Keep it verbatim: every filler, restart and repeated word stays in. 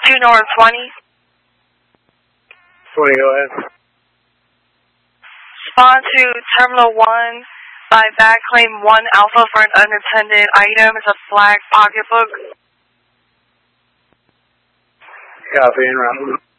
two North twenty. twenty, go ahead. Respond to Terminal one by back claim one Alpha for an unattended item. It's a black pocketbook. Copy, en route.